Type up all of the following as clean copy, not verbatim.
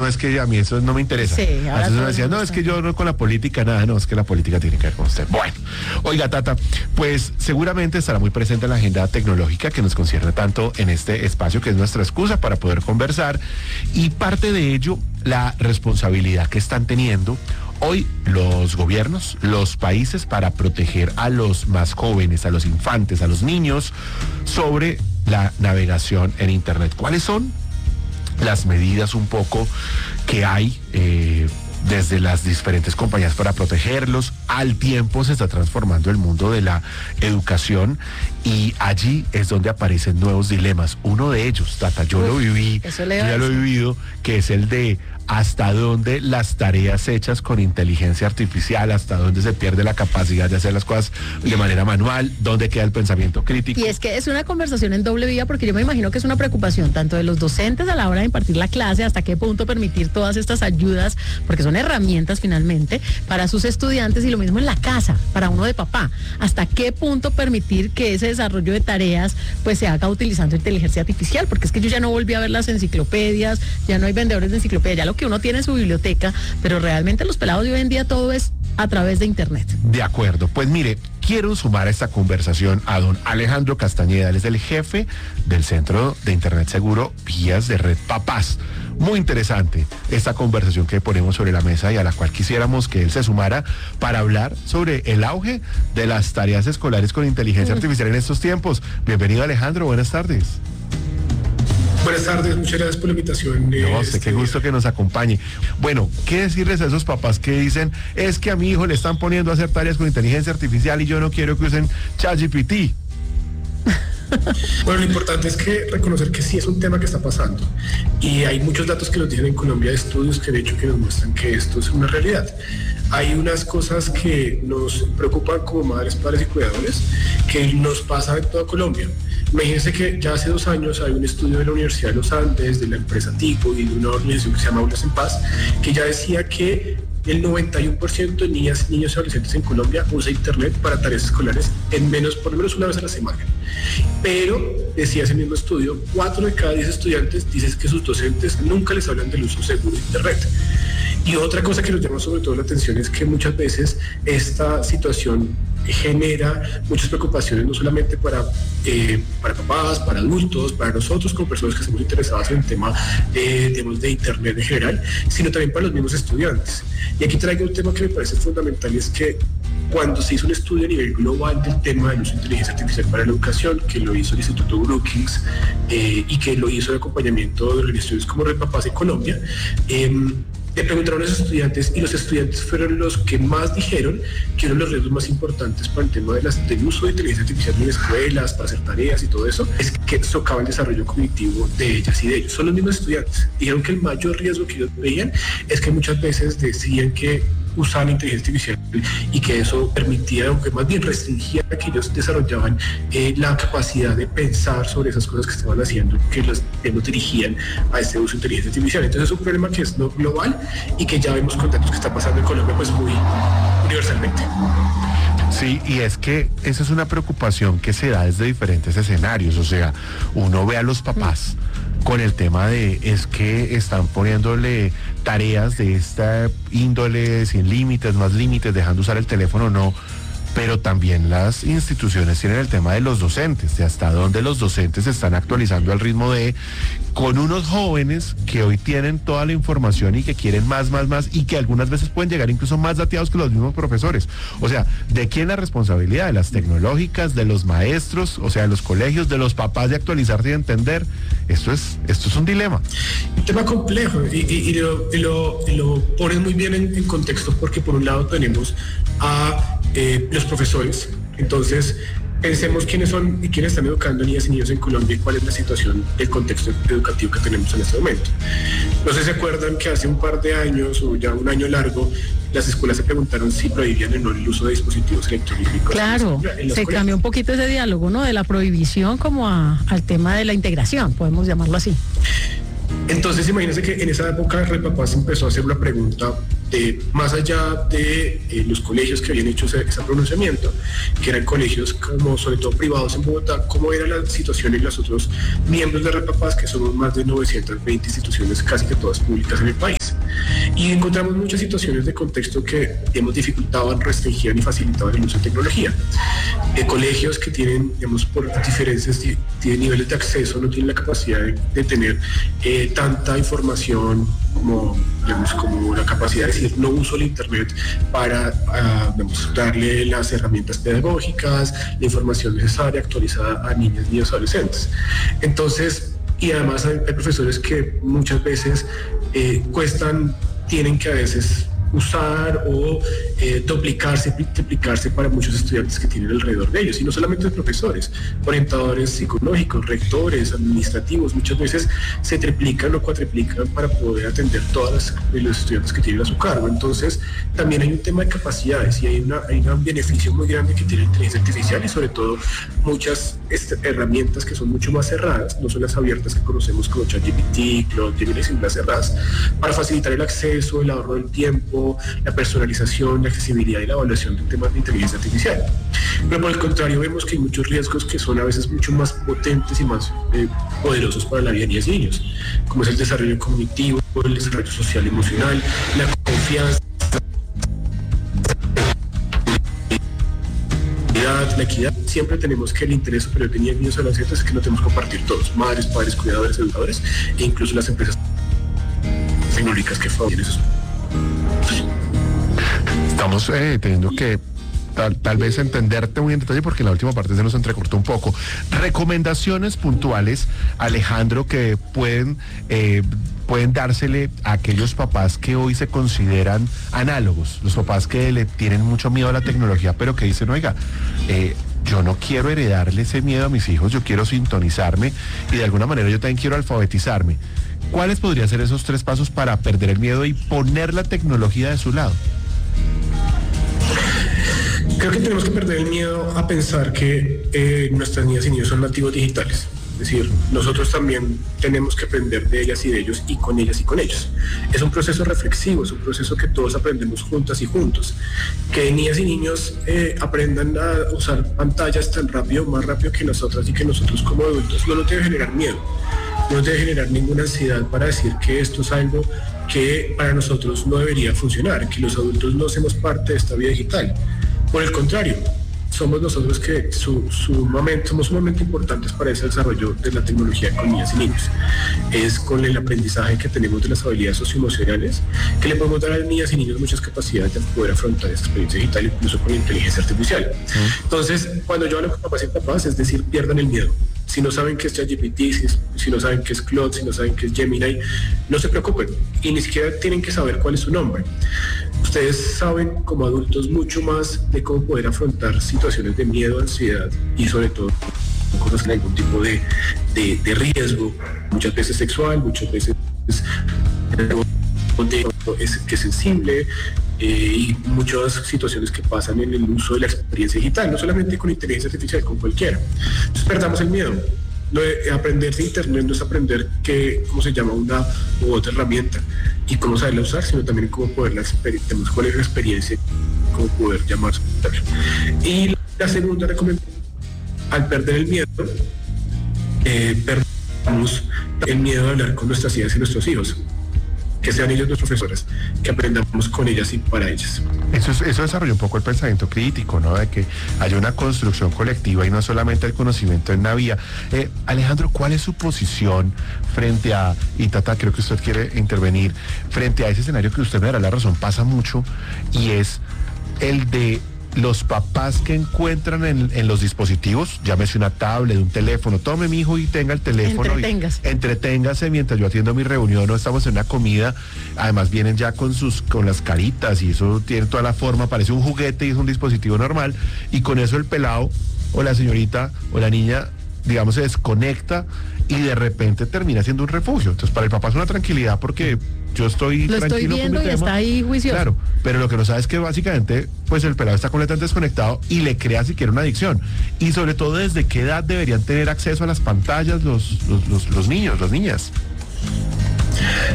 es que a mí eso no me interesa. Sí, ahora Entonces uno decía, no, es que yo no con la política nada, no, es que la política tiene que ver con usted. Bueno, oiga, Tata, pues seguramente estará muy presente en la agenda tecnológica que nos concierne tanto en este espacio, que es nuestra excusa para poder conversar, y parte de ello, la responsabilidad que están teniendo hoy los gobiernos, los países, para proteger a los más jóvenes, a los infantes, a los niños, sobre la navegación en Internet. ¿Cuáles son las medidas un poco que hay desde las diferentes compañías para protegerlos? Al tiempo se está transformando el mundo de la educación y allí es donde aparecen nuevos dilemas. Uno de ellos, Tata, yo lo viví, yo ya lo he vivido, que es el de hasta dónde las tareas hechas con inteligencia artificial, hasta dónde se pierde la capacidad de hacer las cosas de manera manual, dónde queda el pensamiento crítico. Y es que es una conversación en doble vía, porque yo me imagino que es una preocupación tanto de los docentes a la hora de impartir la clase, hasta qué punto permitir todas estas ayudas, porque son herramientas finalmente para sus estudiantes, y lo mismo en la casa, para uno de papá, hasta qué punto permitir que ese desarrollo de tareas pues se haga utilizando inteligencia artificial, porque es que yo ya no volví a ver las enciclopedias, ya no hay vendedores de enciclopedias, ya lo que uno tiene en su biblioteca, pero realmente los pelados de hoy en día todo es a través de Internet. De acuerdo, pues mire, quiero sumar a esta conversación a don Alejandro Castañeda, él es el jefe del Centro de Internet Seguro Vías de Red Papás. Muy interesante esta conversación que ponemos sobre la mesa y a la cual quisiéramos que él se sumara para hablar sobre el auge de las tareas escolares con inteligencia artificial en estos tiempos. Bienvenido, Alejandro, buenas tardes. Buenas tardes, muchas gracias por la invitación. No, qué gusto que nos acompañe. Bueno, ¿qué decirles a esos papás que dicen, es que a mi hijo le están poniendo a hacer tareas con inteligencia artificial y yo no quiero que usen ChatGPT? Bueno, lo importante es que reconocer que sí es un tema que está pasando, y hay muchos datos que nos dicen en Colombia de estudios que de hecho que nos muestran que esto es una realidad. Hay unas cosas que nos preocupan como madres, padres y cuidadores, que nos pasa en toda Colombia. Imagínense que ya hace 2 años hay un estudio de la Universidad de los Andes, de la empresa Tico y de una organización que se llama Aulas en Paz, que ya decía que el 91% de niñas, niños y adolescentes en Colombia usa Internet para tareas escolares por lo menos una vez a la semana. Pero, decía ese mismo estudio, 4 de cada 10 estudiantes dicen que sus docentes nunca les hablan del uso seguro de Internet. Y otra cosa que nos llama sobre todo la atención es que muchas veces esta situación genera muchas preocupaciones, no solamente para papás, para adultos, para nosotros como personas que estamos interesadas en el tema de Internet en general, sino también para los mismos estudiantes. Y aquí traigo un tema que me parece fundamental, y es que cuando se hizo un estudio a nivel global del tema del uso de inteligencia artificial para la educación, que lo hizo el Instituto Brookings y que lo hizo de acompañamiento de organizaciones como Red Papás en Colombia, le preguntaron a los estudiantes, y los estudiantes fueron los que más dijeron que uno de los riesgos más importantes para el tema del uso de inteligencia artificial en escuelas, para hacer tareas y todo eso, es que socava el desarrollo cognitivo de ellas y de ellos. Son los mismos estudiantes. Dijeron que el mayor riesgo que ellos veían es que muchas veces decían que usaban inteligencia artificial y que eso permitía, o que más bien restringía, que ellos desarrollaban la capacidad de pensar sobre esas cosas que estaban haciendo, que los dirigían a este uso de inteligencia artificial. Entonces es un problema que es no global y que ya vemos con datos que está pasando en Colombia pues muy universalmente. Sí, y es que esa es una preocupación que se da desde diferentes escenarios. O sea, uno ve a los papás con el tema de es que están poniéndole tareas de esta índole sin límites, más límites, dejando usar el teléfono, no. Pero también las instituciones tienen el tema de los docentes, de hasta dónde los docentes se están actualizando al ritmo con unos jóvenes que hoy tienen toda la información y que quieren más, y que algunas veces pueden llegar incluso más dateados que los mismos profesores. O sea, ¿de quién la responsabilidad? ¿De las tecnológicas, de los maestros, o sea, de los colegios, de los papás de actualizarse y de entender? Esto es un dilema. Un tema complejo, y lo pones muy bien en contexto, porque por un lado tenemos a los profesores. Entonces pensemos quiénes son y quiénes están educando niñas y niños en Colombia y cuál es la situación del contexto educativo que tenemos en este momento. No sé si se acuerdan que hace un par de años o ya un año largo las escuelas se preguntaron si prohibían o no el uso de dispositivos electrónicos. Claro, se cambió un poquito ese diálogo, ¿no? De la prohibición como al tema de la integración, podemos llamarlo así. Entonces imagínense que en esa época Red Papás empezó a hacer una pregunta más allá de los colegios que habían hecho ese pronunciamiento, que eran colegios como sobre todo privados en Bogotá, cómo era la situación en los otros miembros de Red Papás, que somos más de 920 instituciones, casi que todas públicas en el país. Y encontramos muchas situaciones de contexto que dificultaban, restringían y facilitaban el uso de tecnología. Colegios que tienen, por diferencias de niveles de acceso, no tienen la capacidad de tener tanta información como la capacidad de decir no uso el internet para darle las herramientas pedagógicas, la información necesaria actualizada a niñas, niños, adolescentes. Entonces, y además hay profesores que muchas veces tienen que a veces usar o duplicarse, multiplicarse para muchos estudiantes que tienen alrededor de ellos, y no solamente los profesores, orientadores psicológicos, rectores, administrativos, muchas veces se triplican o cuatriplican para poder atender todos los estudiantes que tienen a su cargo. Entonces también hay un tema de capacidades y hay un beneficio muy grande que tiene la inteligencia artificial, y sobre todo muchas herramientas que son mucho más cerradas, no son las abiertas que conocemos como ChatGPT, Claude, Gemini, sino las cerradas, para facilitar el acceso, el ahorro del tiempo, la personalización, la accesibilidad y la evaluación de temas de inteligencia artificial. Pero por el contrario, vemos que hay muchos riesgos que son a veces mucho más potentes y más poderosos para la vida de niñas y niños, como es el desarrollo cognitivo, el desarrollo social y emocional, la confianza, la equidad. Siempre tenemos que el interés superior de niños y adolescentes es que no tenemos que compartir todos, madres, padres, cuidadores, educadores e incluso las empresas tecnológicas que favorecen esos. Estamos teniendo que tal vez entenderte muy en detalle porque en la última parte se nos entrecortó un poco. Recomendaciones puntuales, Alejandro, que pueden dársele a aquellos papás que hoy se consideran análogos, los papás que le tienen mucho miedo a la tecnología, pero que dicen, oiga, yo no quiero heredarle ese miedo a mis hijos, yo quiero sintonizarme y de alguna manera yo también quiero alfabetizarme. ¿Cuáles podrían ser esos 3 pasos para perder el miedo y poner la tecnología de su lado? Creo que tenemos que perder el miedo a pensar que nuestras niñas y niños son nativos digitales. Es decir, nosotros también tenemos que aprender de ellas y de ellos, y con ellas y con ellos. Es un proceso reflexivo, es un proceso que todos aprendemos juntas y juntos. Que niñas y niños aprendan a usar pantallas tan rápido, más rápido que nosotras, y que nosotros como adultos no nos debe generar miedo. No nos debe generar ninguna ansiedad para decir que esto es algo que para nosotros no debería funcionar, que los adultos no hacemos parte de esta vida digital. Por el contrario, somos nosotros que somos sumamente importantes para ese desarrollo de la tecnología con niñas y niños. Es con el aprendizaje que tenemos de las habilidades socioemocionales que le podemos dar a niñas y niños muchas capacidades de poder afrontar esta experiencia digital, incluso con la inteligencia artificial. Entonces, cuando yo hablo con papás y papás, es decir, pierdan el miedo. Si no saben qué es ChatGPT, si no saben qué es Claude, si no saben qué es Gemini, no se preocupen y ni siquiera tienen que saber cuál es su nombre. Ustedes saben como adultos mucho más de cómo poder afrontar situaciones de miedo, ansiedad y sobre todo cosas que algún tipo de riesgo, muchas veces sexual, muchas veces que es sensible, y muchas situaciones que pasan en el uso de la experiencia digital, no solamente con inteligencia artificial, con cualquiera. Entonces perdamos el miedo. Aprender de internet no es aprender cómo se llama una u otra herramienta y cómo saberla usar, sino también cómo poderla experimentar, cuál es la experiencia, cómo poder llamarse. Y la segunda recomendación, al perder el miedo, perdamos el miedo de hablar con nuestras hijas y nuestros hijos. Que sean ellos los profesores, que aprendamos con ellas y para ellas. Eso desarrolla un poco el pensamiento crítico, ¿no? De que haya una construcción colectiva y no solamente el conocimiento en la vía. Alejandro, ¿cuál es su posición frente a, y Tata, creo que usted quiere intervenir, frente a ese escenario que usted me dará la razón, pasa mucho, y es el de los papás que encuentran en los dispositivos, llámese una tablet, un teléfono, tome mi hijo y tenga el teléfono. Entreténgase mientras yo atiendo mi reunión o estamos en una comida. Además vienen ya con las caritas y eso tiene toda la forma, parece un juguete y es un dispositivo normal. Y con eso el pelado o la señorita o la niña, digamos, se desconecta y de repente termina siendo un refugio. Entonces para el papá es una tranquilidad porque yo estoy tranquilo viendo con mi y tema. Está ahí juicioso. Claro, pero lo que no sabe es que básicamente pues el pelado está completamente desconectado y le crea siquiera una adicción. Y sobre todo, ¿desde qué edad deberían tener acceso a las pantallas los niños, las niñas?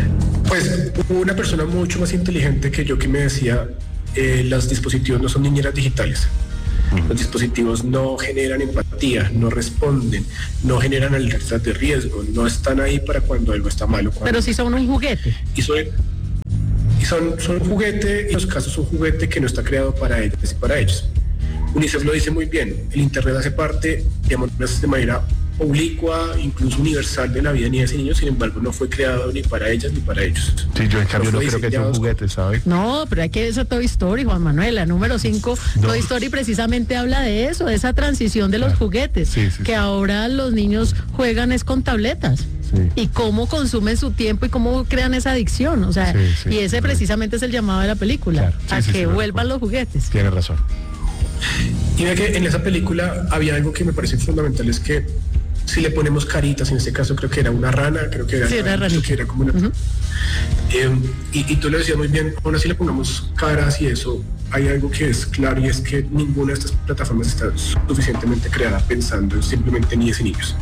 Pues hubo una persona mucho más inteligente que yo que me decía, los dispositivos no son niñeras digitales. Los dispositivos no generan empatía, no responden, no generan alertas de riesgo, no están ahí para cuando algo está malo. Pero sí son un juguete. Y son un juguete, y en los casos un juguete que no está creado para ellas y para ellos. UNICEF lo dice muy bien, el Internet hace parte, digamos, de manera oblicua, incluso universal de la vida de niñas y niños, sin embargo no fue creado ni para ellas ni para ellos. Sí, yo en cambio no creo que sea un juguete, ¿sabes? No, pero hay que ver esa Toy Story, Juan Manuel, la número 5, no. Toy Story precisamente habla de eso, de esa transición de los juguetes, que ahora los niños juegan es con tabletas. Y cómo consumen su tiempo y cómo crean esa adicción, o sea, y ese precisamente es el llamado de la película, a que vuelvan los juguetes. Tiene razón. Y ve que en esa película había algo que me parece fundamental, es que si le ponemos caritas, en este caso creo que era una rana, creo que era como una... y tú lo decías muy bien, aún así le pongamos caras y eso, hay algo que es claro y es que ninguna de estas plataformas está suficientemente creada pensando simplemente en niñas y niños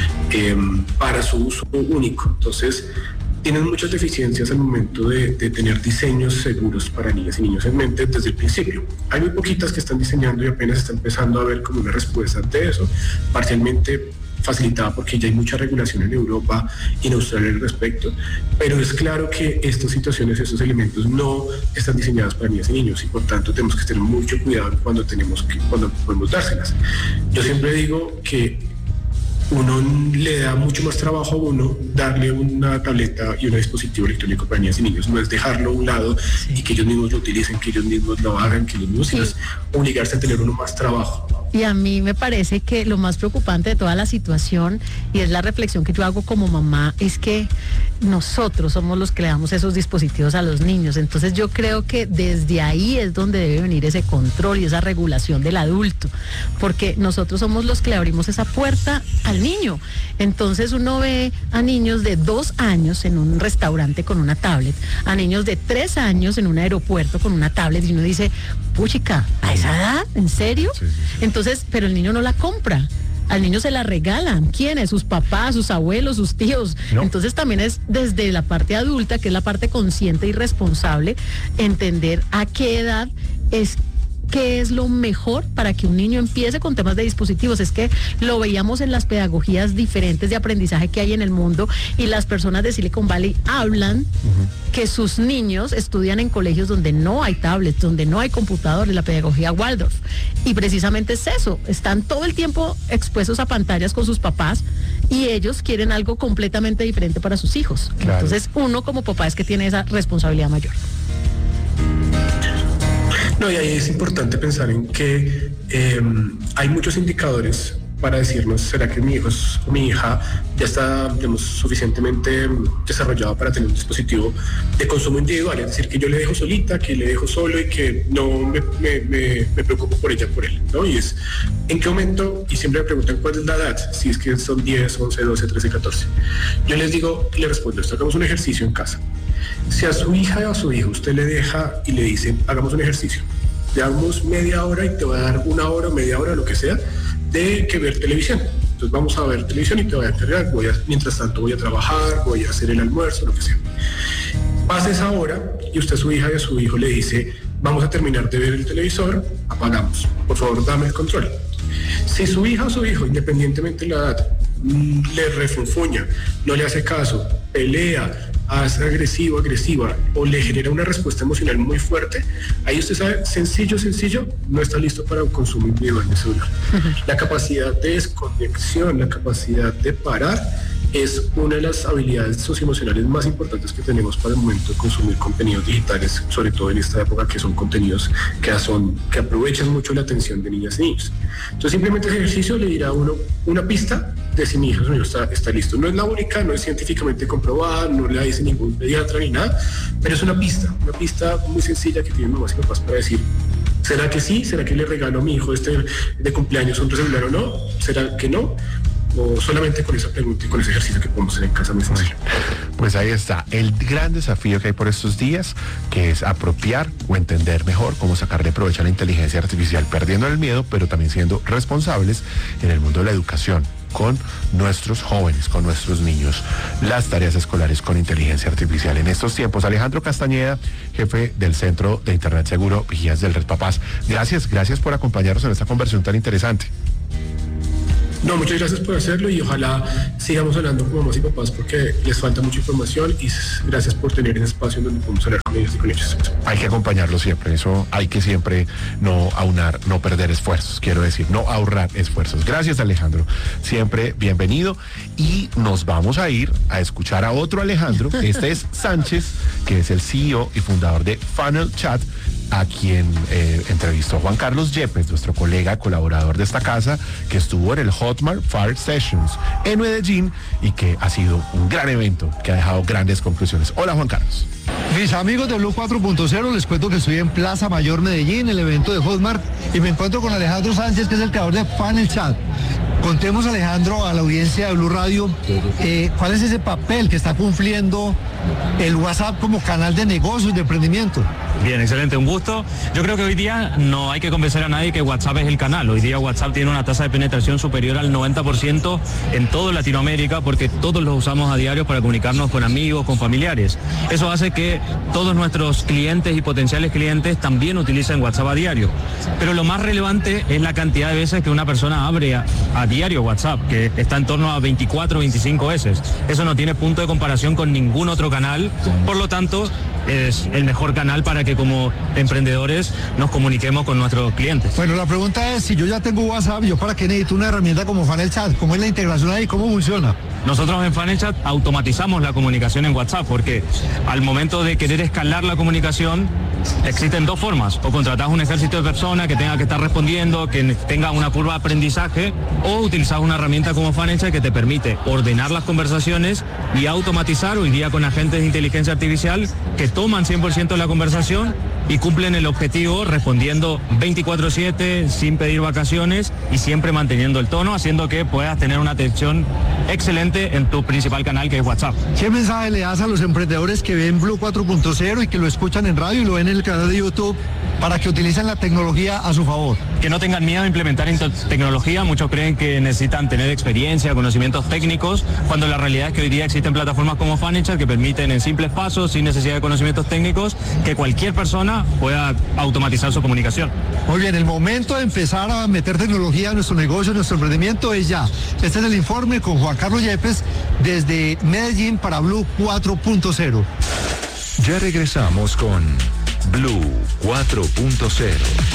para su uso único. Entonces tienen muchas deficiencias al momento de tener diseños seguros para niñas y niños en mente desde el principio. Hay muy poquitas que están diseñando y apenas está empezando a ver como una respuesta ante eso, parcialmente facilitada porque ya hay mucha regulación en Europa y en Australia al respecto, pero es claro que estas situaciones, estos elementos no están diseñados para niñas y niños y por tanto tenemos que tener mucho cuidado cuando podemos dárselas. Yo siempre digo que uno le da mucho más trabajo a uno darle una tableta y un dispositivo electrónico para niñas y niños, no es dejarlo a un lado y que ellos mismos lo utilicen, que ellos mismos lo hagan, que ellos mismos, sino es obligarse a tener uno más trabajo. Y a mí me parece que lo más preocupante de toda la situación, y es la reflexión que yo hago como mamá, es que nosotros somos los que le damos esos dispositivos a los niños. Entonces yo creo que desde ahí es donde debe venir ese control y esa regulación del adulto, porque nosotros somos los que le abrimos esa puerta al niño. Entonces uno ve a niños de 2 años en un restaurante con una tablet, a niños de 3 años en un aeropuerto con una tablet, y uno dice, puchica, ¿a esa edad? ¿En serio? Sí. Entonces, pero el niño no la compra. Al niño se la regalan. ¿Quiénes? Sus papás, sus abuelos, sus tíos. No. Entonces también es desde la parte adulta, que es la parte consciente y responsable, entender a qué edad qué es lo mejor para que un niño empiece con temas de dispositivos. Es que lo veíamos en las pedagogías diferentes de aprendizaje que hay en el mundo, y las personas de Silicon Valley hablan que sus niños estudian en colegios donde no hay tablets, donde no hay computadores, la pedagogía Waldorf. Y precisamente es eso, están todo el tiempo expuestos a pantallas con sus papás y ellos quieren algo completamente diferente para sus hijos. Claro. Entonces uno como papá es que tiene esa responsabilidad mayor. No, y ahí es importante pensar en que hay muchos indicadores para decirnos, ¿será que mi hijo o mi hija ya está, digamos, suficientemente desarrollado para tener un dispositivo de consumo individual? Es decir, que yo le dejo solita, que le dejo solo y que no me preocupo por ella, por él, ¿no? Y es, ¿en qué momento? Y siempre me preguntan, ¿cuál es la edad? Si es que son 10, 11, 12, 13, 14. Yo les digo, le respondo esto, hagamos un ejercicio en casa. Si a su hija o a su hijo usted le deja y le dice, hagamos un ejercicio, le damos media hora y te voy a dar 1 hora, media hora, lo que sea, de que ver televisión. Entonces vamos a ver televisión y te voy a encargar, mientras tanto voy a trabajar, voy a hacer el almuerzo, lo que sea. Pasa esa hora y usted a su hija y a su hijo le dice, vamos a terminar de ver el televisor, apagamos, por favor dame el control. Si su hija o su hijo, independientemente de la edad, le refunfuña, no le hace caso, pelea, hace agresiva o le genera una respuesta emocional muy fuerte, ahí usted sabe, sencillo, no está listo para un consumo individual de celular. La capacidad de desconexión, la capacidad de parar es una de las habilidades socioemocionales más importantes que tenemos para el momento de consumir contenidos digitales, sobre todo en esta época, que son contenidos que aprovechan mucho la atención de niñas y niños. Entonces simplemente ese ejercicio le dirá a uno una pista de si mi hijo o mi hijo está listo. No es la única, no es científicamente comprobada, no le dice ningún pediatra ni nada, pero es una pista muy sencilla que tienen mamás y papás para decir, ¿será que sí? ¿Será que le regalo a mi hijo de cumpleaños un celular o no? ¿Será que no? O solamente con esa pregunta y con ese ejercicio que podemos hacer en casa muy fácil. Pues ahí está el gran desafío que hay por estos días, que es apropiar o entender mejor cómo sacarle provecho a la inteligencia artificial, perdiendo el miedo, pero también siendo responsables en el mundo de la educación. con nuestros jóvenes, con nuestros niños, las tareas escolares con inteligencia artificial en estos tiempos. Alejandro Castañeda, jefe del Centro de Internet Seguro Vigías del Red Papás. Gracias por acompañarnos en esta conversación tan interesante. No, muchas gracias por hacerlo y ojalá sigamos hablando con mamás y papás porque les falta mucha información y gracias por tener ese espacio en donde podemos hablar con ellos y con ellos. Hay que acompañarlos siempre, eso hay que siempre no aunar, no perder esfuerzos, quiero decir, no ahorrar esfuerzos. Gracias, Alejandro, siempre bienvenido y nos vamos a ir a escuchar a otro Alejandro. Este es Sánchez, que es el CEO y fundador de Funnel Chat, a quien entrevistó Juan Carlos Yepes, nuestro colega, colaborador de esta casa, que estuvo en el Hotmart Fire Sessions en Medellín y que ha sido un gran evento que ha dejado grandes conclusiones. Hola, Juan Carlos. Mis amigos de Blue 4.0, les cuento que estoy en Plaza Mayor Medellín, el evento de Hotmart, y me encuentro con Alejandro Sánchez, que es el creador de Funnel Chat. Contemos, Alejandro, a la audiencia de Blue Radio, ¿cuál es ese papel que está cumpliendo el WhatsApp como canal de negocios y de emprendimiento? Bien, excelente, un gusto. Yo creo que hoy día no hay que convencer a nadie que WhatsApp es el canal. Hoy día WhatsApp tiene una tasa de penetración superior al 90% en toda Latinoamérica porque todos lo usamos a diario para comunicarnos con amigos, con familiares. Eso hace que todos nuestros clientes y potenciales clientes también utilicen WhatsApp a diario. Pero lo más relevante es la cantidad de veces que una persona abre a diario WhatsApp, que está en torno a 24 o 25 veces. Eso no tiene punto de comparación con ningún otro canal. Por lo tanto, es el mejor canal para que como emprendedores nos comuniquemos con nuestros clientes. Bueno, la pregunta es, si yo ya tengo WhatsApp, ¿yo para qué necesito una herramienta como Funnel Chat? ¿Cómo es la integración ahí? ¿Cómo funciona? Nosotros en Funnel Chat automatizamos la comunicación en WhatsApp porque al momento de querer escalar la comunicación existen dos formas: o contratás un ejército de personas que tenga que estar respondiendo, que tenga una curva de aprendizaje, o utilizás una herramienta como Funnel Chat que te permite ordenar las conversaciones y automatizar, hoy día con agentes de inteligencia artificial que toman 100% la conversación y cumplen el objetivo respondiendo 24/7 sin pedir vacaciones y siempre manteniendo el tono, haciendo que puedas tener una atención excelente en tu principal canal, que es WhatsApp. ¿Qué mensaje le das a los emprendedores que ven Blue 4.0 y que lo escuchan en radio y lo ven en el canal de YouTube para que utilicen la tecnología a su favor? Que no tengan miedo a implementar tecnología. Muchos creen que necesitan tener experiencia, conocimientos técnicos, cuando la realidad es que hoy día existen plataformas como Funnel Chat que permiten en simples pasos, sin necesidad de conocimientos técnicos, que cualquier persona pueda automatizar su comunicación. Muy bien, el momento de empezar a meter tecnología en nuestro negocio, en nuestro emprendimiento es ya. Este es el informe con Juan Carlos Yepes desde Medellín para Blue 4.0. Ya regresamos con Blue 4.0.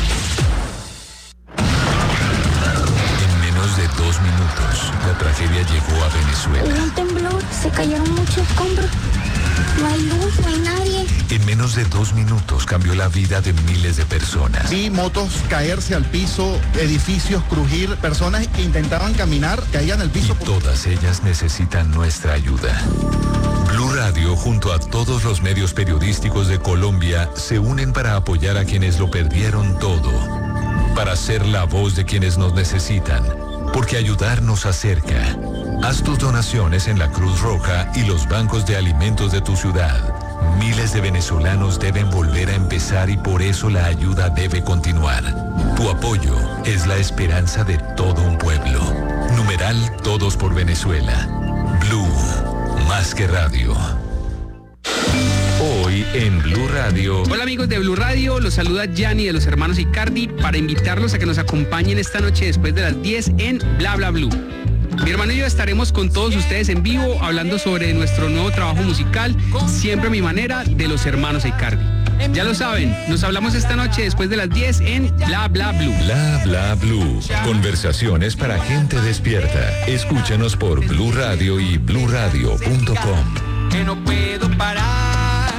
En menos de 2 minutos, la tragedia llegó a Venezuela. Hubo un temblor, se cayeron muchos escombros. No hay luz, no hay nadie. En menos de 2 minutos cambió la vida de miles de personas. Vi motos caerse al piso, edificios crujir, personas que intentaban caminar, caían al piso. Y todas ellas necesitan nuestra ayuda. Blue Radio, junto a todos los medios periodísticos de Colombia, se unen para apoyar a quienes lo perdieron todo. Para ser la voz de quienes nos necesitan. Porque ayudar nos acerca. Haz tus donaciones en la Cruz Roja y los bancos de alimentos de tu ciudad. Miles de venezolanos deben volver a empezar y por eso la ayuda debe continuar. Tu apoyo es la esperanza de todo un pueblo. Numeral Todos por Venezuela. Blue, más que radio. Hoy en Blue Radio. Hola amigos de Blue Radio, los saluda Gianni de los hermanos Icardi para invitarlos a que nos acompañen esta noche después de las 10 en Bla Bla Blue. Mi hermano y yo estaremos con todos ustedes en vivo hablando sobre nuestro nuevo trabajo musical, Siempre a mi manera, de los hermanos Icardi. Ya lo saben, nos hablamos esta noche después de las 10 en Bla Bla Blue. Bla Bla Blue. Conversaciones para gente despierta. Escúchanos por Blue Radio y bluradio.com. Que no puedo parar.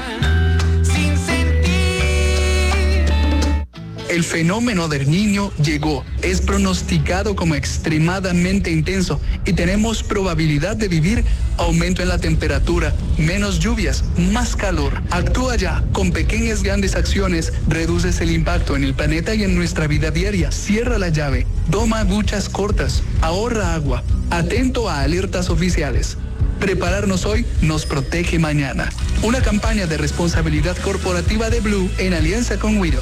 El fenómeno del Niño llegó, es pronosticado como extremadamente intenso y tenemos probabilidad de vivir aumento en la temperatura, menos lluvias, más calor. Actúa ya, con pequeñas grandes acciones, reduces el impacto en el planeta y en nuestra vida diaria. Cierra la llave, toma duchas cortas, ahorra agua, atento a alertas oficiales. Prepararnos hoy nos protege mañana. Una campaña de responsabilidad corporativa de Blue en alianza con Widow.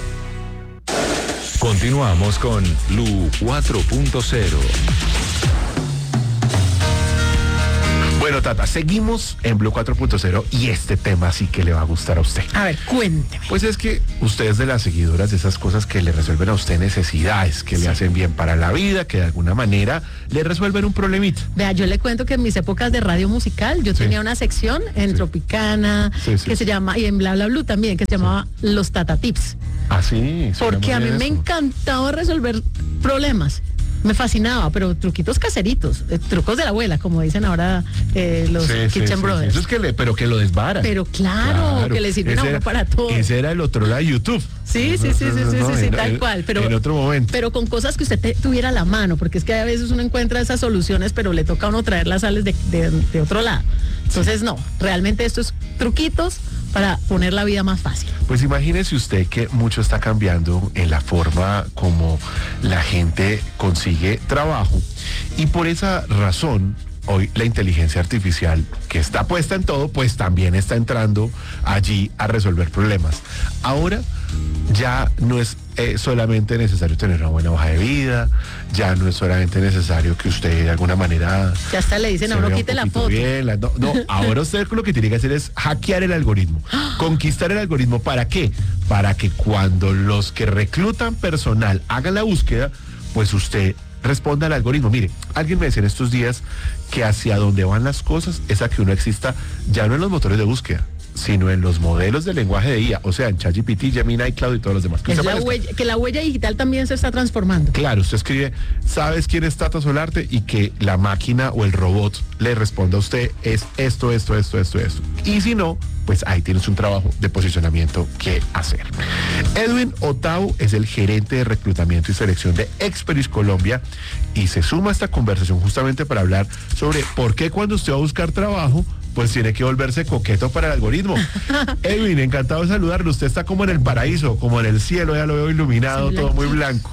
Continuamos con Blue 4.0. Bueno, Tata, seguimos en Blue 4.0 y este tema sí que le va a gustar a usted. A ver, cuénteme. Pues es que usted es de las seguidoras de esas cosas que le resuelven a usted necesidades, que le hacen bien para la vida, que de alguna manera le resuelven un problemita. Vea, yo le cuento que en mis épocas de radio musical yo tenía una sección en Tropicana que se llama, y en Bla Bla Blue también, que se llamaba Los Tata Tips. Ah, sí. Porque a mí me encantaba resolver problemas. Me fascinaba, pero truquitos caseritos, trucos de la abuela, como dicen ahora los Kitchen Brothers. Eso es pero que lo desbaran. Pero claro, que le sirven a uno para todo. Ese era el otro lado de YouTube. Sí, tal cual. Pero en otro momento. Pero con cosas que usted tuviera a la mano, porque es que a veces uno encuentra esas soluciones, pero le toca a uno traer las sales de otro lado. Entonces, no, realmente esto es truquitos para poner la vida más fácil. Pues imagínese usted que mucho está cambiando en la forma como la gente consigue trabajo y por esa razón hoy la inteligencia artificial que está puesta en todo pues también está entrando allí a resolver problemas. Ahora ya no es solamente necesario tener una buena hoja de vida, ya no es solamente necesario que usted de alguna manera... Ya hasta le dicen a uno quite la foto. No, ahora usted lo que tiene que hacer es hackear el algoritmo, conquistar el algoritmo. ¿Para qué? Para que cuando los que reclutan personal hagan la búsqueda, pues usted responda al algoritmo. Mire, alguien me decía en estos días que hacia donde van las cosas es a que uno exista ya no en los motores de búsqueda, sino en los modelos de lenguaje de IA, o sea, en ChatGPT, Gemini, Cloud y todos los demás. Que la huella digital también se está transformando. Claro, usted escribe, ¿sabes quién es Tata Solarte? Y que la máquina o el robot le responda a usted, es esto. Y si no, pues ahí tienes un trabajo de posicionamiento que hacer. Edwin Otau es el gerente de reclutamiento y selección de Experis Colombia y se suma a esta conversación justamente para hablar sobre por qué cuando usted va a buscar trabajo, pues tiene que volverse coqueto para el algoritmo. Edwin, encantado de saludarlo. Usted está como en el paraíso, como en el cielo, ya lo veo iluminado, todo muy blanco.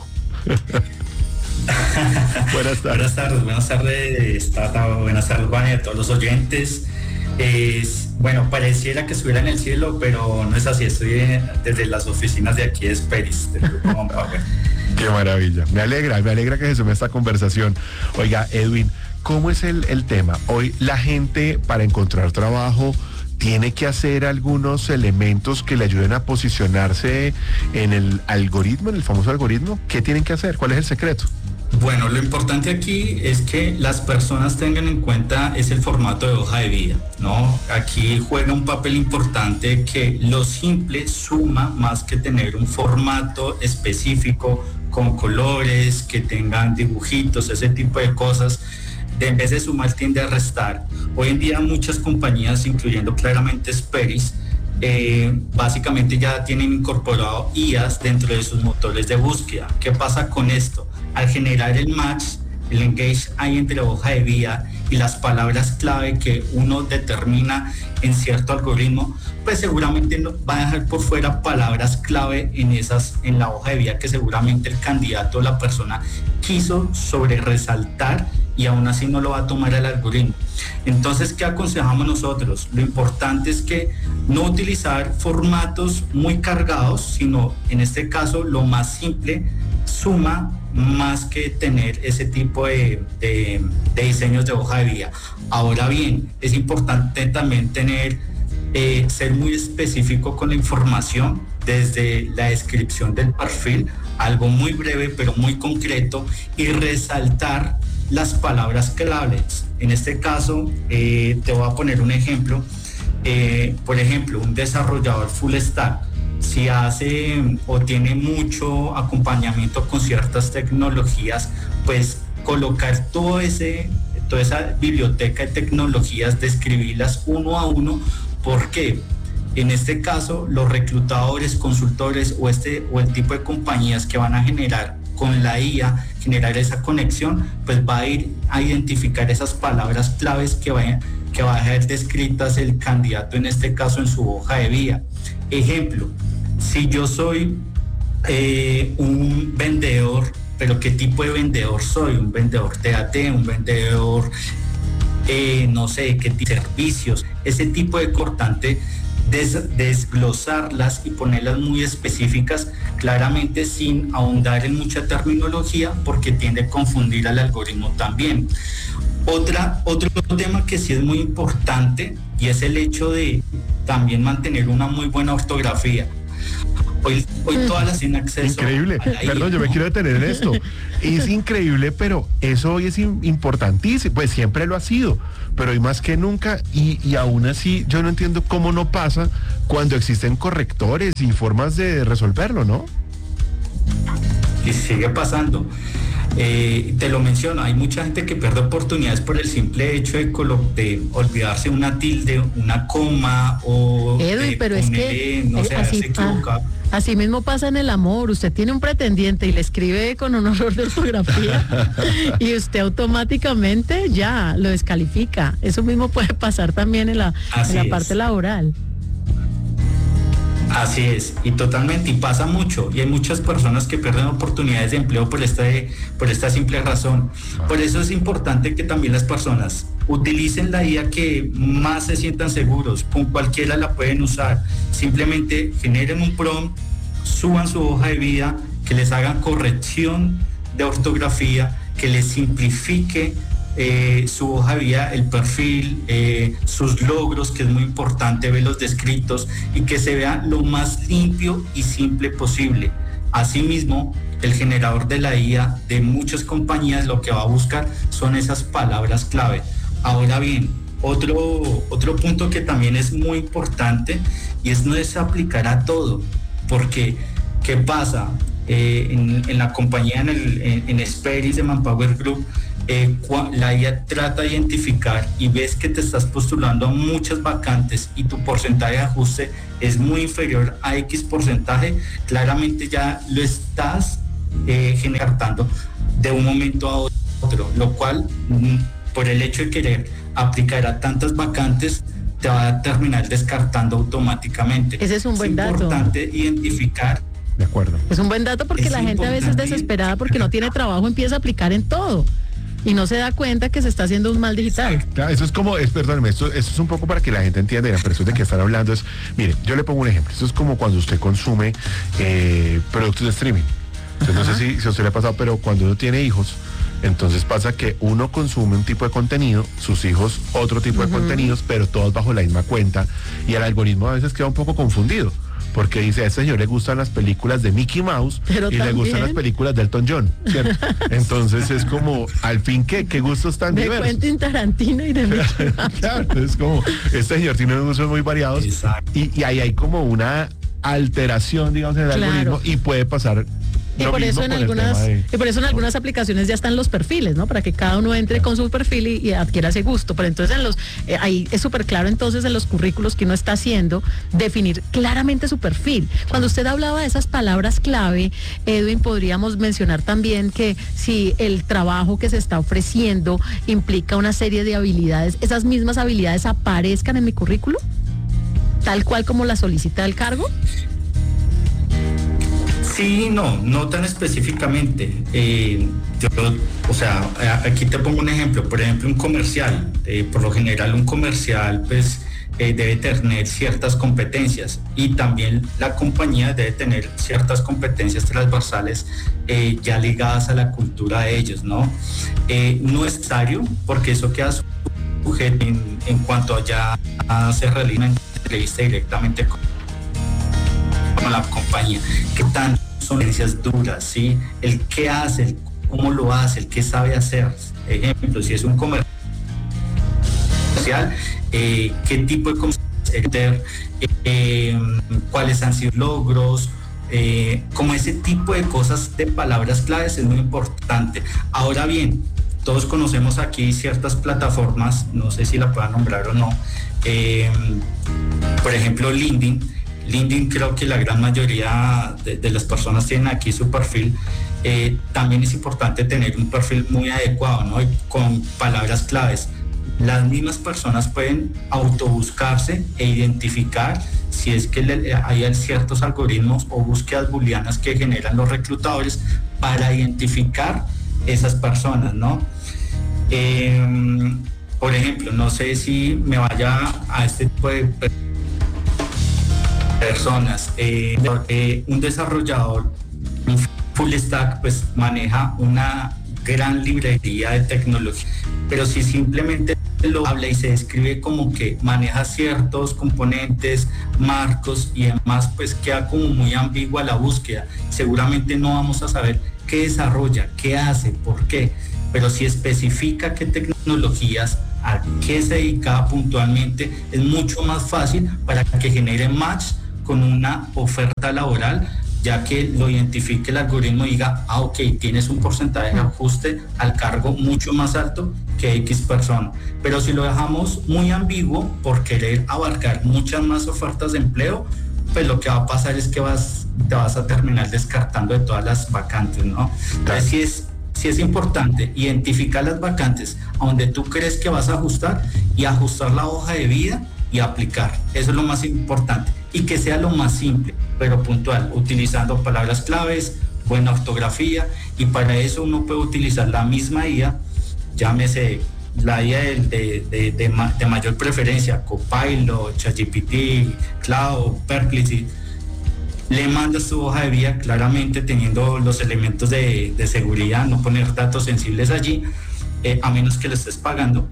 Buenas tardes. Buenas tardes, Tata. Buenas tardes, Juan, y a todos los oyentes. Bueno, pareciera que estuviera en el cielo, pero no es así. Estoy desde las oficinas de aquí de Experis, del Grupo Mondragón. Qué maravilla. Me alegra que se sume esta conversación. Oiga, Edwin, ¿cómo es el tema? Hoy la gente para encontrar trabajo tiene que hacer algunos elementos que le ayuden a posicionarse en el algoritmo, en el famoso algoritmo. ¿Qué tienen que hacer? ¿Cuál es el secreto? Bueno, lo importante aquí es que las personas tengan en cuenta es el formato de hoja de vida, ¿no? Aquí juega un papel importante que lo simple suma más que tener un formato específico con colores, que tengan dibujitos, ese tipo de cosas. En vez de sumar tiende a restar. Hoy en día muchas compañías, incluyendo claramente Experis, básicamente ya tienen incorporado IAs dentro de sus motores de búsqueda. ¿Qué pasa con esto? Al generar el match, el engage hay entre hoja de vida y las palabras clave que uno determina en cierto algoritmo, pues seguramente va a dejar por fuera palabras clave en la hoja de vida que seguramente el candidato o la persona quiso sobre resaltar y aún así no lo va a tomar el algoritmo. Entonces, ¿qué aconsejamos nosotros? Lo importante es que no utilizar formatos muy cargados, sino en este caso lo más simple suma más que tener ese tipo de diseños de hoja de vida. Ahora bien, es importante también ser muy específico con la información desde la descripción del perfil, algo muy breve pero muy concreto, y resaltar las palabras claves. En este caso, te voy a poner un ejemplo. Por ejemplo, un desarrollador full stack, si hace o tiene mucho acompañamiento con ciertas tecnologías, pues colocar toda esa biblioteca de tecnologías, describirlas uno a uno, porque en este caso los reclutadores, consultores o el tipo de compañías que van a generar con la IA, generar esa conexión, pues va a ir a identificar esas palabras claves que va a dejar descritas el candidato, en este caso en su hoja de vida. Ejemplo, si yo soy un vendedor, pero ¿qué tipo de vendedor soy? Un vendedor TAT, un vendedor, no sé, qué tipo de servicios, ese tipo de cortante, desglosarlas y ponerlas muy específicas, claramente sin ahondar en mucha terminología, porque tiende a confundir al algoritmo también. Otro tema que sí es muy importante y es el hecho de también mantener una muy buena ortografía. Hoy todas las tienen acceso. Increíble. A la Perdón, IA, yo me quiero detener en esto. Es increíble, pero eso hoy es importantísimo. Pues siempre lo ha sido, pero hoy más que nunca. Y aún así, yo no entiendo cómo no pasa cuando existen correctores y formas de resolverlo, ¿no? Y sigue pasando. Te lo menciono, hay mucha gente que pierde oportunidades por el simple hecho de olvidarse una tilde, una coma o Edwin, pero es que no sé, así, haberse equivocado. así mismo pasa en el amor. Usted tiene un pretendiente y le escribe con un error de ortografía y usted automáticamente ya lo descalifica. Eso mismo puede pasar también en la parte laboral. Así es, y totalmente, y pasa mucho, y hay muchas personas que pierden oportunidades de empleo por esta simple razón. Por eso es importante que también las personas utilicen la IA que más se sientan seguros, con cualquiera la pueden usar, simplemente generen un prompt, suban su hoja de vida, que les hagan corrección de ortografía, que les simplifique su hoja de vida, el perfil, sus logros, que es muy importante verlos descritos y que se vea lo más limpio y simple posible. Asimismo, el generador de la IA de muchas compañías lo que va a buscar son esas palabras clave. Ahora bien, otro punto que también es muy importante y no es aplicar a todo, porque ¿qué pasa? En la compañía, en Esperis de Manpower Group, la IA trata de identificar y ves que te estás postulando a muchas vacantes y tu porcentaje de ajuste es muy inferior a X porcentaje, claramente ya lo estás generando de un momento a otro, lo cual por el hecho de querer aplicar a tantas vacantes te va a terminar descartando automáticamente. Ese es un buen dato. Es importante identificar. De acuerdo. Es un buen dato porque la gente a veces desesperada porque no tiene trabajo empieza a aplicar en todo y no se da cuenta que se está haciendo un mal digital. Claro, eso es como, perdóneme, esto es un poco para que la gente entienda, pero eso de que están hablando es, mire, yo le pongo un ejemplo, eso es como cuando usted consume productos de streaming. Entonces, no sé si a usted le ha pasado, pero cuando uno tiene hijos, entonces pasa que uno consume un tipo de contenido, sus hijos otro tipo de contenidos, pero todos bajo la misma cuenta, y el algoritmo a veces queda un poco confundido, porque dice, a este señor le gustan las películas de Mickey Mouse pero y también le gustan las películas de Elton John, ¿cierto? Entonces es como, al fin, ¿qué gustos tan de diversos? Quentin Tarantino y de Mickey Mouse. Claro, es como, este señor tiene unos gustos muy variados y ahí hay como una alteración, digamos, en el algoritmo y puede pasar. Y por eso en algunas aplicaciones ya están los perfiles, ¿no? Para que cada uno entre con su perfil y adquiera ese gusto. Pero entonces ahí es súper claro entonces en los currículos que uno está haciendo, definir claramente su perfil. Cuando usted hablaba de esas palabras clave, Edwin, podríamos mencionar también que si el trabajo que se está ofreciendo implica una serie de habilidades, esas mismas habilidades aparezcan en mi currículo, tal cual como la solicita el cargo. Sí, no tan específicamente. Aquí te pongo un ejemplo. Por ejemplo, un comercial. Por lo general, un comercial, pues, debe tener ciertas competencias y también la compañía debe tener ciertas competencias transversales ya ligadas a la cultura de ellos, ¿no? No es necesario, porque eso queda sujeto en cuanto ya se realiza una entrevista directamente con la compañía, qué tan son experiencias duras, ¿sí? El qué hace, el cómo lo hace, el qué sabe hacer. Ejemplo, si es un comercial, qué tipo de comercial, cuáles han sido logros, como ese tipo de cosas de palabras claves es muy importante. Ahora bien, todos conocemos aquí ciertas plataformas, no sé si la puedan nombrar o no, por ejemplo LinkedIn, creo que la gran mayoría de las personas tienen aquí su perfil. También es importante tener un perfil muy adecuado, ¿no? Y con palabras claves. Las mismas personas pueden autobuscarse e identificar si es que hay ciertos algoritmos o búsquedas booleanas que generan los reclutadores para identificar esas personas, ¿no? Por ejemplo, no sé si me vaya a este tipo de personas, un desarrollador, un full stack, pues maneja una gran librería de tecnología, pero si simplemente lo habla y se describe como que maneja ciertos componentes, marcos y demás, pues queda como muy ambigua la búsqueda. Seguramente no vamos a saber qué desarrolla, qué hace, por qué, pero si especifica qué tecnologías, a qué se dedica puntualmente, es mucho más fácil para que genere match con una oferta laboral, ya que lo identifique el algoritmo y diga, ok, tienes un porcentaje de ajuste al cargo mucho más alto que X persona. Pero si lo dejamos muy ambiguo por querer abarcar muchas más ofertas de empleo, pues lo que va a pasar es que te vas a terminar descartando de todas las vacantes, ¿no? Entonces sí es importante identificar las vacantes a donde tú crees que vas a ajustar y ajustar la hoja de vida y aplicar. Eso es lo más importante. Y que sea lo más simple, pero puntual, utilizando palabras claves, buena ortografía, y para eso uno puede utilizar la misma IA, llámese la IA de mayor preferencia, Copilot, ChatGPT, Cloud, Perplexity. Le mandas tu hoja de vida claramente teniendo los elementos de seguridad, no poner datos sensibles allí, a menos que lo estés pagando.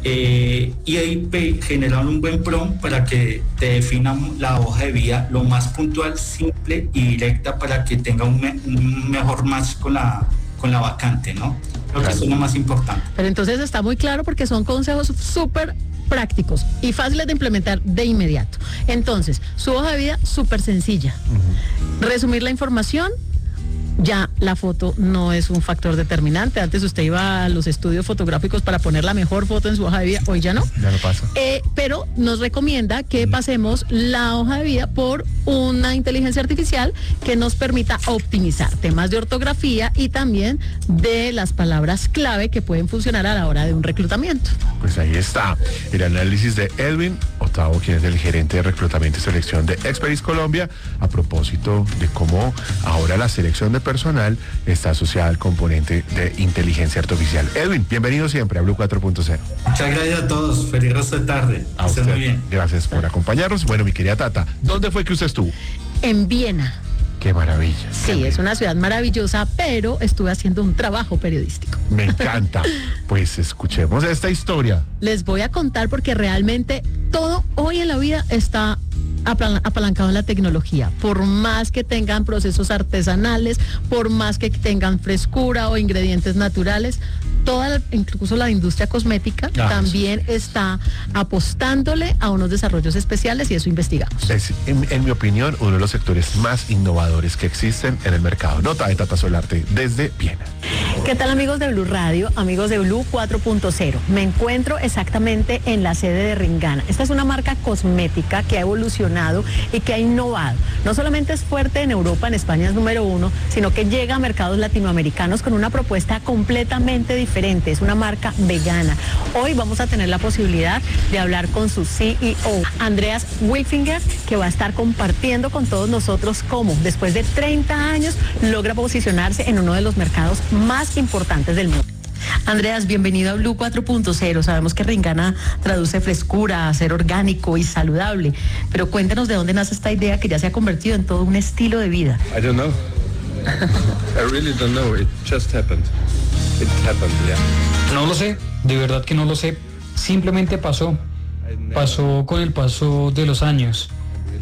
Y ahí generar un buen prompt para que te defina la hoja de vida lo más puntual, simple y directa para que tenga un mejor match con la vacante, ¿no? Creo que eso es lo más importante. Pero entonces está muy claro porque son consejos súper prácticos y fáciles de implementar de inmediato. Entonces, su hoja de vida súper sencilla. Resumir la información. Ya la foto no es un factor determinante. Antes usted iba a los estudios fotográficos para poner la mejor foto en su hoja de vida, hoy ya no. Ya no pasa. Pero nos recomienda que pasemos la hoja de vida por una inteligencia artificial que nos permita optimizar temas de ortografía y también de las palabras clave que pueden funcionar a la hora de un reclutamiento. Pues ahí está el análisis de Edwin Otavo, quien es el gerente de reclutamiento y selección de Experis Colombia, a propósito de cómo ahora la selección de personal está asociada al componente de inteligencia artificial. Edwin, bienvenido siempre a Blue 4.0. Muchas gracias a todos. Feliz resto de tarde. A usted, muy bien. Gracias por acompañarnos. Bueno, mi querida Tata, ¿dónde fue que usted estuvo? En Viena. Qué maravilla. Sí, es una ciudad maravillosa, pero estuve haciendo un trabajo periodístico. Me encanta. Pues escuchemos esta historia. Les voy a contar porque realmente todo hoy en la vida está apalancado en la tecnología. Por más que tengan procesos artesanales, por más que tengan frescura o ingredientes naturales, incluso la industria cosmética también está apostándole a unos desarrollos especiales y eso investigamos. Es, en mi opinión, uno de los sectores más innovadores que existen en el mercado. Nota de Tata Solarte desde Viena. ¿Qué tal, amigos de Blue Radio, amigos de Blue 4.0? Me encuentro exactamente en la sede de Ringana. Esta es una marca cosmética que ha evolucionado y que ha innovado. No solamente es fuerte en Europa, en España es número 1, sino que llega a mercados latinoamericanos con una propuesta completamente diferente. Es una marca vegana. Hoy vamos a tener la posibilidad de hablar con su CEO, Andreas Wilfinger, que va a estar compartiendo con todos nosotros cómo, después de 30 años, logra posicionarse en uno de los mercados más importantes del mundo. Andreas, bienvenido a Blue 4.0. Sabemos que Ringana traduce frescura, ser orgánico y saludable, pero cuéntanos de dónde nace esta idea que ya se ha convertido en todo un estilo de vida. I don't know. I really don't know. It just happened. It happened, yeah. No lo sé, de verdad que no lo sé. Simplemente pasó. Pasó con el paso de los años.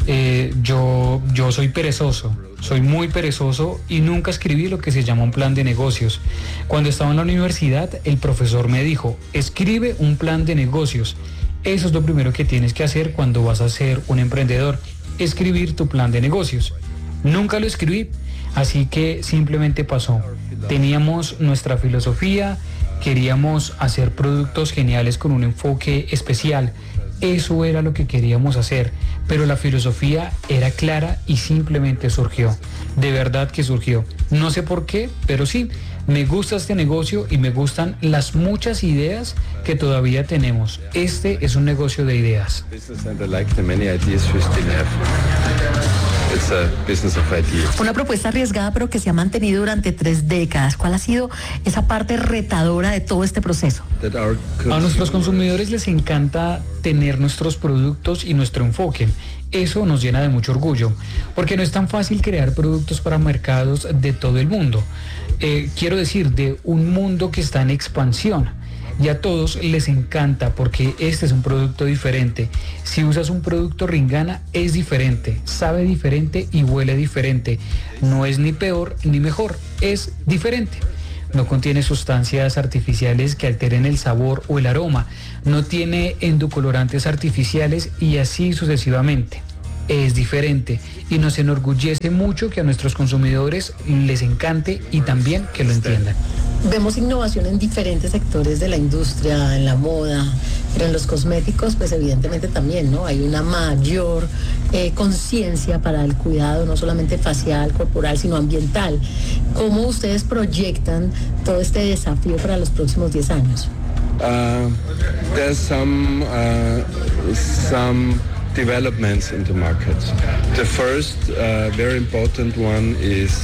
Yo soy perezoso. Soy muy perezoso y nunca escribí lo que se llama un plan de negocios. Cuando estaba en la universidad, el profesor me dijo, escribe un plan de negocios. Eso es lo primero que tienes que hacer cuando vas a ser un emprendedor, escribir tu plan de negocios. Nunca lo escribí, así que simplemente pasó. Teníamos nuestra filosofía, queríamos hacer productos geniales con un enfoque especial. Eso era lo que queríamos hacer, pero la filosofía era clara y simplemente surgió. De verdad que surgió. No sé por qué, pero sí, me gusta este negocio y me gustan las muchas ideas que todavía tenemos. Este es un negocio de ideas. Business and I like the many ideas we still have. It's the business of ideas. Una propuesta arriesgada pero que se ha mantenido durante 3 décadas. ¿Cuál ha sido esa parte retadora de todo este proceso? A nuestros consumidores les encanta tener nuestros productos y nuestro enfoque. Eso nos llena de mucho orgullo, porque no es tan fácil crear productos para mercados de todo el mundo. Quiero decir, de un mundo que está en expansión. Y a todos les encanta porque este es un producto diferente. Si usas un producto Ringana es diferente, sabe diferente y huele diferente. No es ni peor ni mejor, es diferente. No contiene sustancias artificiales que alteren el sabor o el aroma. No tiene endulcorantes artificiales y así sucesivamente. Es diferente y nos enorgullece mucho que a nuestros consumidores les encante y también que lo entiendan. Vemos innovación en diferentes sectores de la industria, en la moda, pero en los cosméticos, pues evidentemente también, ¿no? Hay una mayor conciencia para el cuidado, no solamente facial, corporal, sino ambiental. ¿Cómo ustedes proyectan todo este desafío para los próximos 10 años? There's some developments in the market. The first very important one is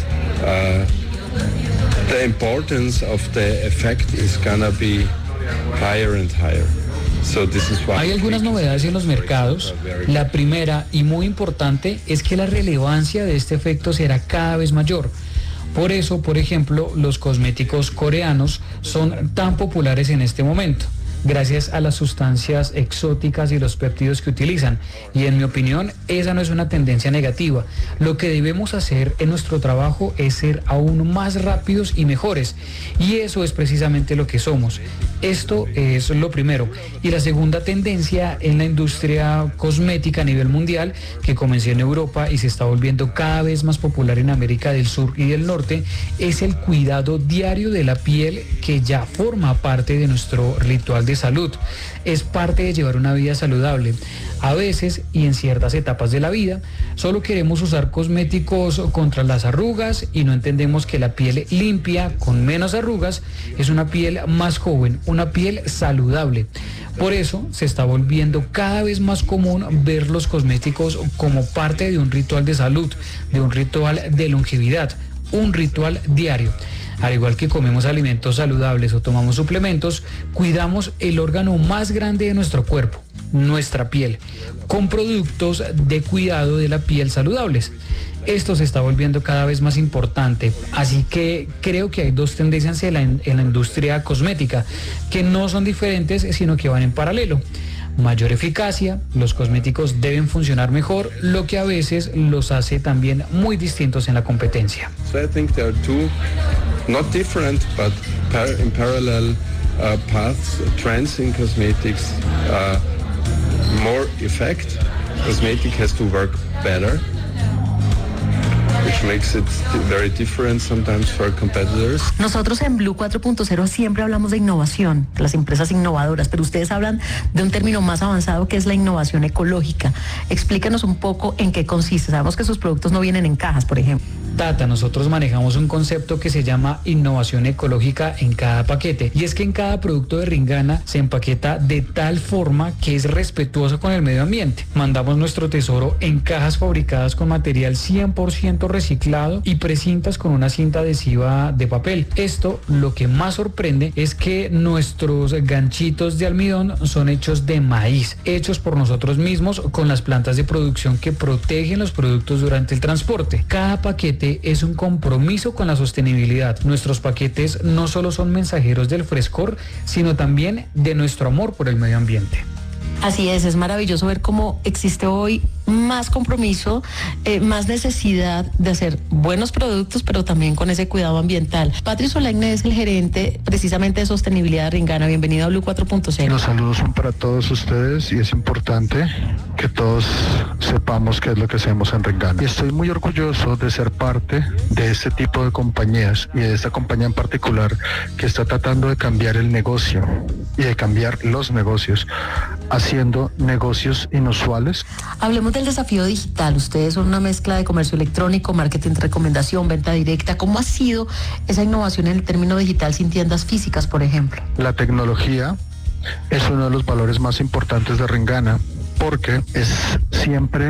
the importance of the effect is gonna be higher and higher. So this is why. Hay algunas novedades en los mercados. La primera y muy importante es que la relevancia de este efecto será cada vez mayor. Por eso, por ejemplo, los cosméticos coreanos son tan populares en este momento, gracias a las sustancias exóticas y los péptidos que utilizan. Y en mi opinión, esa no es una tendencia negativa. Lo que debemos hacer en nuestro trabajo es ser aún más rápidos y mejores. Y eso es precisamente lo que somos. Esto es lo primero. Y la segunda tendencia en la industria cosmética a nivel mundial, que comenzó en Europa y se está volviendo cada vez más popular en América del Sur y del Norte, es el cuidado diario de la piel, que ya forma parte de nuestro ritual de salud. Es parte de llevar una vida saludable. A veces y en ciertas etapas de la vida solo queremos usar cosméticos contra las arrugas y no entendemos que la piel limpia con menos arrugas es una piel más joven, una piel saludable. Por eso se está volviendo cada vez más común ver los cosméticos como parte de un ritual de salud, de un ritual de longevidad, un ritual diario. Al igual que comemos alimentos saludables o tomamos suplementos, cuidamos el órgano más grande de nuestro cuerpo, nuestra piel, con productos de cuidado de la piel saludables. Esto se está volviendo cada vez más importante, así que creo que hay dos tendencias en la industria cosmética, que no son diferentes, sino que van en paralelo. Mayor eficacia, los cosméticos deben funcionar mejor, lo que a veces los hace también muy distintos en la competencia. So I think there are two, not different, but in parallel paths, trends in cosmetics. More effect, cosmetic has to work better, which makes it very different sometimes for competitors. Nosotros en Blue 4.0 siempre hablamos de innovación, de las empresas innovadoras, pero ustedes hablan de un término más avanzado que es la innovación ecológica. Explícanos un poco en qué consiste. Sabemos que sus productos no vienen en cajas, por ejemplo. Tata, nosotros manejamos un concepto que se llama innovación ecológica en cada paquete, y es que en cada producto de Ringana se empaqueta de tal forma que es respetuoso con el medio ambiente. Mandamos nuestro tesoro en cajas fabricadas con material 100% reciclado y precintas con una cinta adhesiva de papel. Esto, lo que más sorprende es que nuestros ganchitos de almidón son hechos de maíz, hechos por nosotros mismos con las plantas de producción que protegen los productos durante el transporte. Cada paquete es un compromiso con la sostenibilidad. Nuestros paquetes no solo son mensajeros del frescor, sino también de nuestro amor por el medio ambiente. Así es maravilloso ver cómo existe hoy más compromiso, más necesidad de hacer buenos productos, pero también con ese cuidado ambiental. Patri Solegne es el gerente precisamente de sostenibilidad de Ringana. Bienvenido a Blue 4.0. Los saludos son para todos ustedes y es importante que todos sepamos qué es lo que hacemos en Ringana. Y estoy muy orgulloso de ser parte de este tipo de compañías y de esta compañía en particular que está tratando de cambiar el negocio y de cambiar los negocios, haciendo negocios inusuales. Hablemos del desafío digital. Ustedes son una mezcla de comercio electrónico, marketing de recomendación, venta directa. ¿Cómo ha sido esa innovación en el término digital sin tiendas físicas, por ejemplo? La tecnología es uno de los valores más importantes de Ringana porque es siempre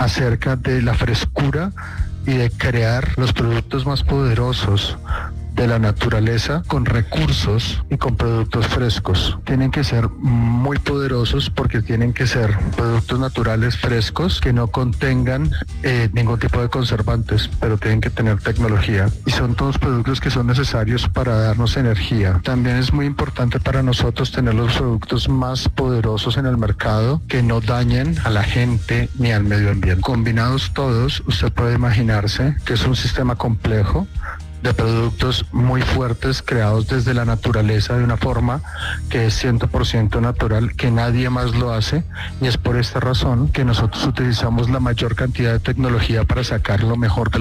acerca de la frescura y de crear los productos más poderosos de la naturaleza con recursos y con productos frescos. Tienen que ser muy poderosos porque tienen que ser productos naturales frescos que no contengan ningún tipo de conservantes, pero tienen que tener tecnología y son todos productos que son necesarios para darnos energía. También es muy importante para nosotros tener los productos más poderosos en el mercado que no dañen a la gente ni al medio ambiente. Combinados todos, usted puede imaginarse que es un sistema complejo de productos muy fuertes creados desde la naturaleza de una forma que es 100% natural, que nadie más lo hace, y es por esta razón que nosotros utilizamos la mayor cantidad de tecnología para sacar lo mejor de